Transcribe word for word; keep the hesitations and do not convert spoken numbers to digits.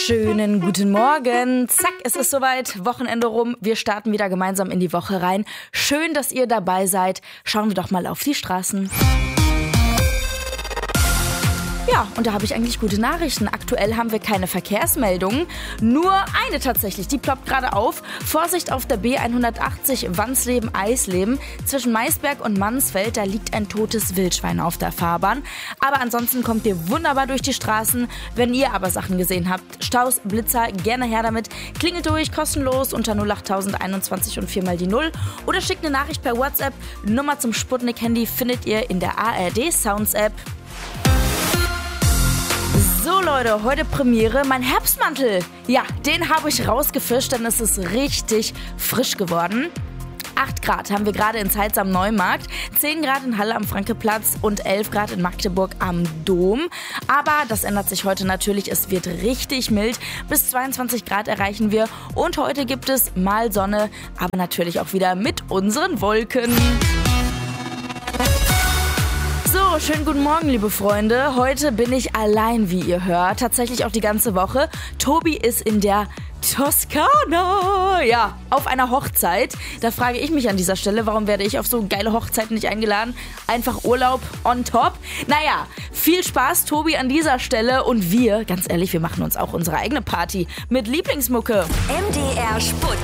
Schönen guten Morgen. Zack, es ist soweit. Wochenende rum. Wir starten wieder gemeinsam in die Woche rein. Schön, dass ihr dabei seid. Schauen wir doch mal auf die Straßen. Ja, und da habe ich eigentlich gute Nachrichten. Aktuell haben wir keine Verkehrsmeldungen, nur eine tatsächlich, die ploppt gerade auf. Vorsicht auf der B hundertachtzig Wansleben-Eisleben. Zwischen Maisberg und Mansfeld, da liegt ein totes Wildschwein auf der Fahrbahn. Aber ansonsten kommt ihr wunderbar durch die Straßen. Wenn ihr aber Sachen gesehen habt, Staus, Blitzer, gerne her damit. Klingelt durch, kostenlos unter null acht einundzwanzig und vier mal die null. Oder schickt eine Nachricht per WhatsApp. Nummer zum Sputnik-Handy findet ihr in der A R D Sounds App. So Leute, heute Premiere, mein Herbstmantel. Ja, den habe ich rausgefischt, denn es ist richtig frisch geworden. acht Grad haben wir gerade in Zeitz am Neumarkt, zehn Grad in Halle am Frankeplatz und elf Grad in Magdeburg am Dom. Aber das ändert sich heute natürlich, es wird richtig mild. Bis zweiundzwanzig Grad erreichen wir und heute gibt es mal Sonne, aber natürlich auch wieder mit unseren Wolken. So, schönen guten Morgen, liebe Freunde. Heute bin ich allein, wie ihr hört. Tatsächlich auch die ganze Woche. Tobi ist in der Toskana. Ja, auf einer Hochzeit. Da frage ich mich an dieser Stelle, warum werde ich auf so geile Hochzeiten nicht eingeladen? Einfach Urlaub on top. Naja, viel Spaß, Tobi, an dieser Stelle. Und wir, ganz ehrlich, wir machen uns auch unsere eigene Party mit Lieblingsmucke. M D R Sputnik.